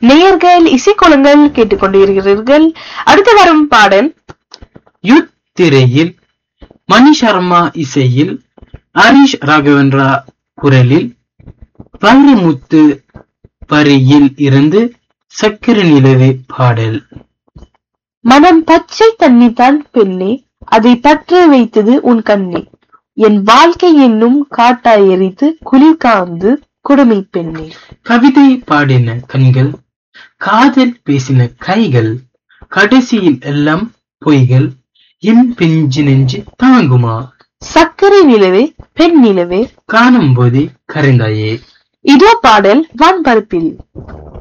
நேயர்கள் இசைக்கோலங்கள் கேட்டுக்கொண்டிருக்கிறீர்கள். அடுத்து வரும் பாடல் யுத் திரையில் மணி சர்மா இசையில் ஹரிஷ் ராகவேந்திரா குரலில் வைரமுத்து வரியில் இருந்து சக்கரை நிலவே பாடல். மனம் பச்சை தண்ணி தான் பெண்ணே, அதை பற்ற வைத்தது உன் கண்ணே, என் வாழ்க்கை என்னும் காட்டாய் எரித்து குளிர் காந்து குடுமி பெண்ணே. கவிதை பாடின கண்கள், காதல் பேசின கைகள், கடைசியில் எல்லாம் பொய்கள், என் பிஞ்சு நெஞ்சு தாங்குமா? சக்கரை நிலவே பெண் நிலவே காணும் போதே கரைந்தாயே. இதோ பாடல் வான்பரப்பில்.